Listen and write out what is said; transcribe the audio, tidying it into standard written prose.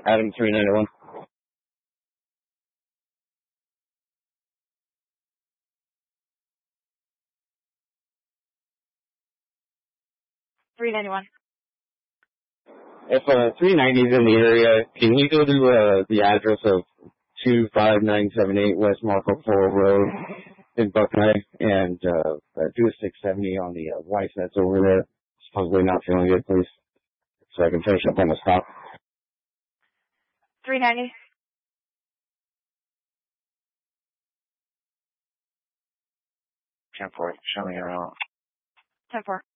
Adam 391. If 390 is in the area, can you go to the address of 25978 West Marco Polo Road in Buckeye and do a 670 on the wife that's over there, supposedly not feeling good, please, so I can finish up on the stop. 390. 10-4, show me around. 10-4.